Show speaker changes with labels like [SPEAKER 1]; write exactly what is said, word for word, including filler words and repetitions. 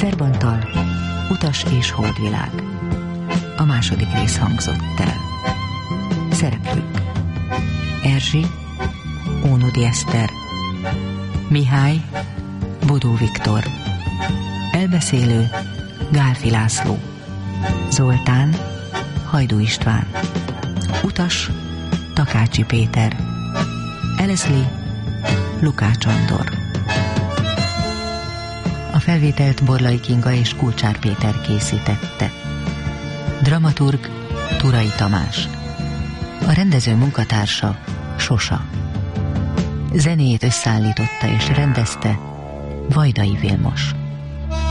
[SPEAKER 1] Szerb Antal, Utas és holdvilág. A második rész hangzott el. Szereplők: Erzsi, Ónodi Eszter, Mihály, Bodó Viktor, elbeszélő, Gálfi László, Zoltán, Hajdú István, utas, Takácsi Péter, Eleszli, Lukács Andor. A felvételt Borlai Kinga és Kulcsár Péter készítette. Dramaturg Turai Tamás. A rendező munkatársa Sosa. Zenét összeállította és rendezte Vajdai Vilmos.